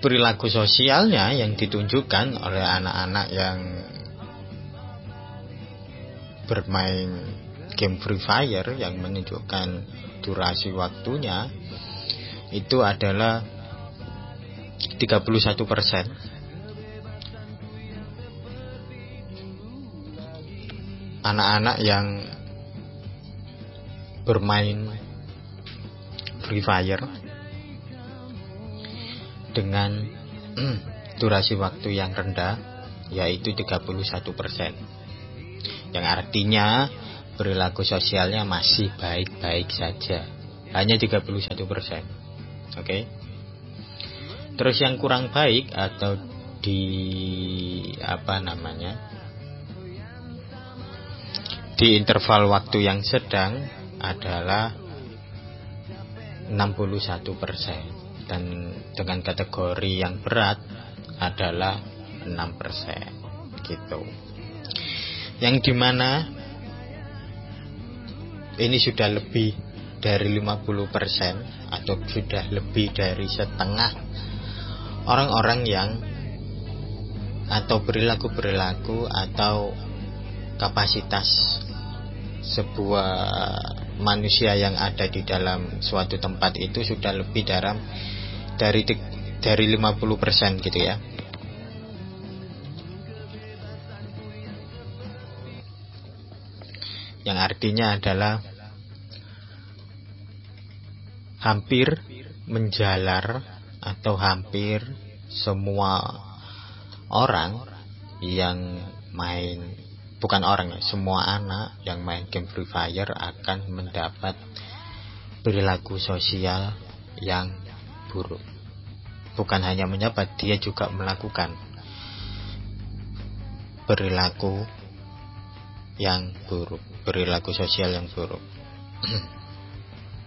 perilaku sosialnya yang ditunjukkan oleh anak-anak yang bermain game Free Fire, yang menunjukkan durasi waktunya itu adalah 31%. Anak-anak yang bermain Free Fire dengan durasi waktu yang rendah, yaitu 31%. Yang artinya perilaku sosialnya masih baik-baik saja, hanya 31%. Oke. Terus yang kurang baik atau di di interval waktu yang sedang adalah 61%. Dan dengan kategori yang berat adalah 6%, gitu. Yang dimana ini sudah lebih dari 50% atau sudah lebih dari setengah orang-orang yang atau perilaku atau kapasitas sebuah manusia yang ada di dalam suatu tempat itu sudah lebih dari 50% gitu ya. Yang artinya adalah hampir menjalar atau hampir semua orang yang main, bukan orang ya, semua anak yang main game Free Fire akan mendapat perilaku sosial yang buruk. Bukan hanya mendapat, dia juga melakukan perilaku yang buruk, perilaku sosial yang buruk.